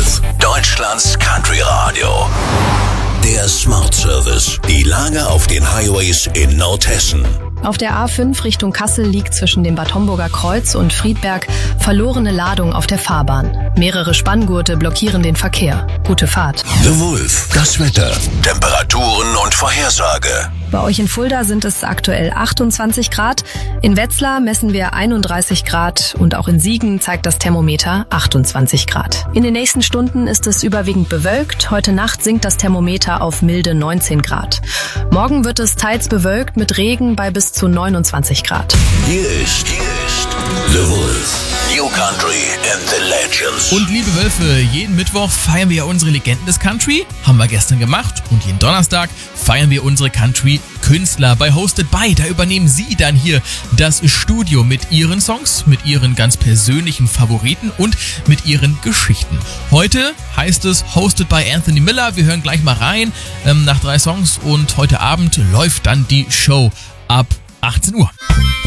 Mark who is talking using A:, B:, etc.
A: Wolf, Deutschlands Country Radio. Der Smart Service. Die Lage auf den Highways in Nordhessen.
B: Auf der A5 Richtung Kassel liegt zwischen dem Bad Homburger Kreuz und Friedberg verlorene Ladung auf der Fahrbahn. Mehrere Spanngurte blockieren den Verkehr. Gute Fahrt.
A: The Wolf, das Wetter, Temperaturen und Vorhersage.
B: Bei euch in Fulda sind es aktuell 28 Grad. In Wetzlar messen wir 31 Grad und auch in Siegen zeigt das Thermometer 28 Grad. In den nächsten Stunden ist es überwiegend bewölkt. Heute Nacht sinkt das Thermometer auf milde 19 Grad. Morgen wird es teils bewölkt mit Regen bei bis zu 29 Grad.
A: Hier ist The Wolf. New Country and the Legends.
C: Und liebe Wölfe, jeden Mittwoch feiern wir ja unsere Legenden des Country. Haben wir gestern gemacht. Und jeden Donnerstag feiern wir unsere Country-Künstler bei Hosted By. Da übernehmen sie dann hier das Studio mit ihren Songs, mit ihren ganz persönlichen Favoriten und mit ihren Geschichten. Heute heißt es Hosted by Anthony Miller. Wir hören gleich mal rein nach 3 Songs. Und heute Abend läuft dann die Show ab 18 Uhr.